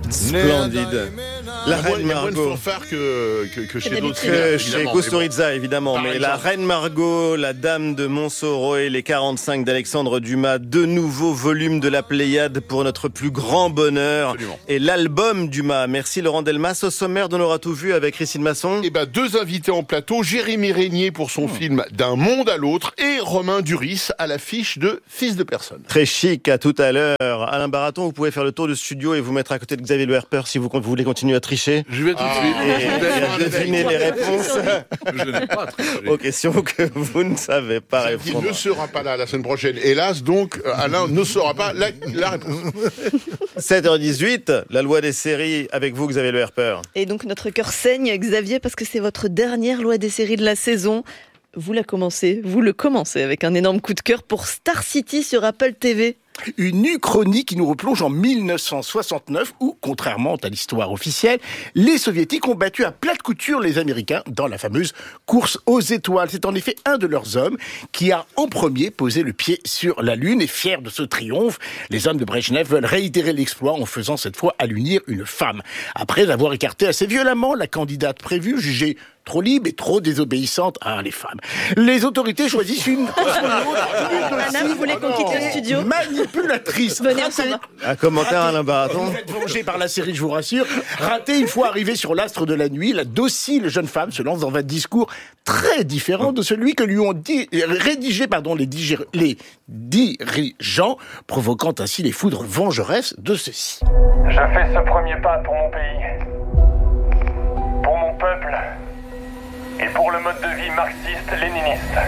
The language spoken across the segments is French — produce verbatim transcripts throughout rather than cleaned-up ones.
Splendide. La Reine Margot. Margot. Moins de fanfare que, que, que chez d'autres. Que chez Kusturica, évidemment. Par Mais exemple. la Reine Margot, la Dame de Montsoreau et les quarante-cinq d'Alexandre Dumas, deux nouveaux volumes de la Pléiade pour notre plus grand bonheur. Absolument. Et l'album Dumas. Merci Laurent Delmas. Au sommaire d'On aura tout vu avec Christine Masson. Eh ben, deux invités en plateau, Jérémy Régnier pour son mmh. film D'un monde à l'autre et Romain Duris à l'affiche de Fils de personne. Très chic, à tout à l'heure. Alain Baraton, vous pouvez faire le tour du studio et vous mettre à côté de Xavier Le Herper si vous voulez continuer à tricher. Je vais tout de ah, suite. Et, et deviner les réponses Je n'ai pas triché. aux questions que vous ne savez pas répondre. Il ne sera pas là la semaine prochaine, hélas, donc Alain ne saura pas la, la réponse. sept heures dix-huit, la loi des séries avec vous Xavier Le Herper. Et donc notre cœur saigne Xavier parce que c'est votre dernière loi des séries de la saison. Vous la commencez, vous le commencez avec un énorme coup de cœur pour Star City sur Apple T V. Une uchronie qui nous replonge en mille neuf cent soixante-neuf où, contrairement à l'histoire officielle, les Soviétiques ont battu à plate couture les Américains dans la fameuse course aux étoiles. C'est en effet un de leurs hommes qui a en premier posé le pied sur la Lune et fier de ce triomphe, les hommes de Brejnev veulent réitérer l'exploit en faisant cette fois allunir une femme. Après avoir écarté assez violemment la candidate prévue, jugée trop libre et trop désobéissante à les femmes. Les autorités choisissent une Madame, vous voulez qu'on quitte le studio ? Manipulatrice. Venez, on s'en va. Un commentaire Alain Baraton. Vous êtes vengé par la série, je vous rassure. Raté une fois arrivée sur l'astre de la nuit, la docile jeune femme se lance dans un discours très différent de celui que lui ont dit, rédigé pardon, les, digir, les dirigeants, provoquant ainsi les foudres vengeresses de ceux-ci. Je fais ce premier pas pour mon pays, pour mon peuple et pour le mode de vie marxiste-léniniste.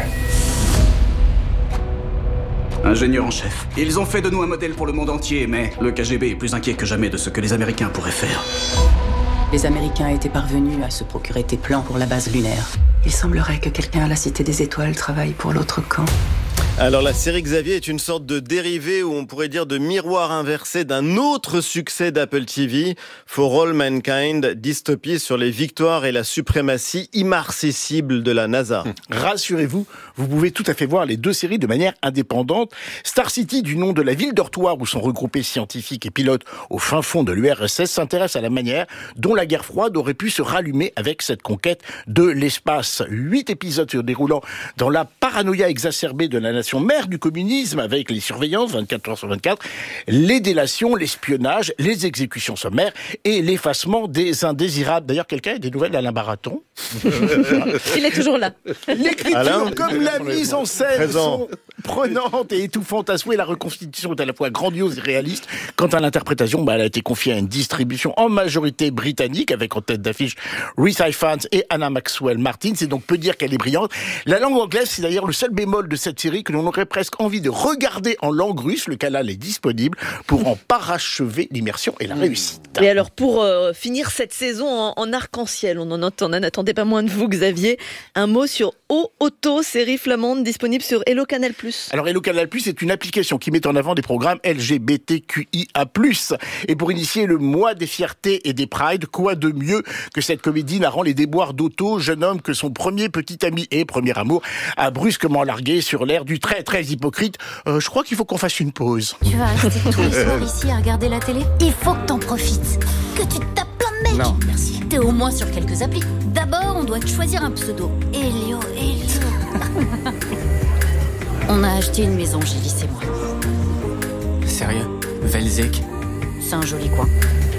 Ingénieur en chef. Ils ont fait de nous un modèle pour le monde entier, mais le K G B est plus inquiet que jamais de ce que les Américains pourraient faire. Les Américains étaient parvenus à se procurer des plans pour la base lunaire. Il semblerait que quelqu'un à la Cité des Étoiles travaille pour l'autre camp. Alors la série Xavier est une sorte de dérivé, ou on pourrait dire de miroir inversé d'un autre succès d'Apple T V, For All Mankind, dystopie sur les victoires et la suprématie immarcessible de la NASA. Rassurez-vous, vous pouvez tout à fait voir les deux séries de manière indépendante. Star City, du nom de la ville dortoir où sont regroupés scientifiques et pilotes au fin fond de l'U R S S, s'intéresse à la manière dont la guerre froide aurait pu se rallumer avec cette conquête de l'espace. Huit épisodes se déroulant dans la paranoïa exacerbée de la nation mère du communisme, avec les surveillances vingt-quatre heures sur vingt-quatre, les délations, l'espionnage, les exécutions sommaires et l'effacement des indésirables. D'ailleurs, quelqu'un a des nouvelles d'Alain Baraton ? Il est toujours là. L'écriture Alain, comme la mise en scène présent. sont prenantes et étouffantes à souhait. La reconstitution est à la fois grandiose et réaliste. Quant à l'interprétation, bah, elle a été confiée à une distribution en majorité britannique, avec en tête d'affiche Rhys Ifans et Anna Maxwell Martin. C'est donc peu dire qu'elle est brillante. La langue anglaise, c'est d'ailleurs le seul bémol de cette série que l'on aurait presque envie de regarder en langue russe. Le canal est disponible pour en parachever l'immersion et la réussite. Et alors, pour euh, finir cette saison en, en arc-en-ciel, on en entend, n'attendez pas moins de vous, Xavier, un mot sur O Auto, série flamande disponible sur Hello Canal plus. Alors, Hello Canal plus est une application qui met en avant des programmes L G B T Q I A plus. Et pour initier le mois des fiertés et des prides, quoi de mieux que cette comédie narrant les déboires d'Otto, jeune homme que son premier petit ami et premier amour a brusquement largué sur l'air du très très hypocrite. Euh, je crois qu'il faut qu'on fasse une pause. Tu vas rester tous les soirs ici à regarder la télé ? Il faut que t'en profites. Que tu tapes plein de mecs. Non, merci. T'es au moins sur quelques applis. D'abord, on doit te choisir un pseudo. Elio, Elio. On a acheté une maison, Gilles et moi. Sérieux ? Velzek ? C'est un joli coin.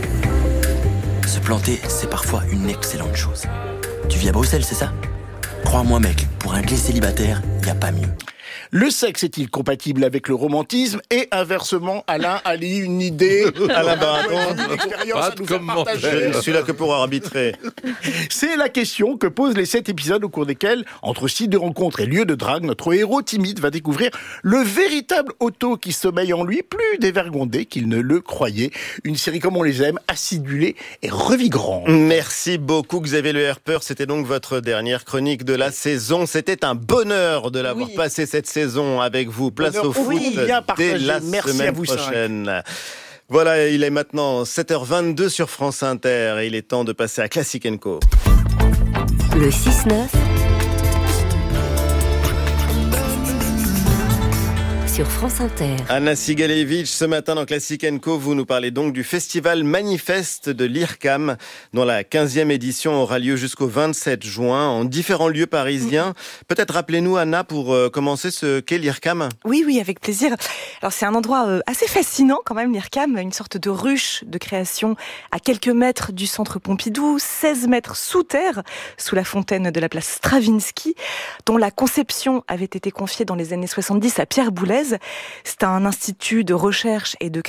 Se planter, c'est parfois une excellente chose. Tu vis à Bruxelles, c'est ça ? Crois-moi mec, pour un gay célibataire, y a pas mieux. Le sexe est-il compatible avec le romantisme ? Et inversement, Alain a une idée. Alain Baraton, une expérience à nous faire je partager. suis là que pour arbitrer. C'est la question que posent les sept épisodes au cours desquels, entre sites de rencontres et lieux de drague, notre héros timide va découvrir le véritable Otto qui sommeille en lui, plus dévergondé qu'il ne le croyait. Une série comme on les aime, acidulée et revigorante. Merci beaucoup Xavier Le Herper. C'était donc votre dernière chronique de la saison. C'était un bonheur de l'avoir Oui. passé cette saison avec vous. Place Bonheur au foot oui, bien partagé. dès la Merci semaine à vous prochaine. Voilà, il est maintenant sept heures vingt-deux sur France Inter et il est temps de passer à Classic and Co. Le six neuf sur France Inter. Anna Sigalevich, ce matin dans Classic and Co, vous nous parlez donc du festival Manifeste de l'IRCAM, dont la quinzième édition aura lieu jusqu'au vingt-sept juin, en différents lieux parisiens. Peut-être rappelez-nous, Anna, pour euh, commencer, ce qu'est l'IRCAM. Oui, oui, avec plaisir. Alors c'est un endroit euh, assez fascinant quand même, l'IRCAM, une sorte de ruche de création à quelques mètres du centre Pompidou, seize mètres sous terre, sous la fontaine de la place Stravinsky, dont la conception avait été confiée dans les années soixante-dix à Pierre Boulez. C'est un institut de recherche et de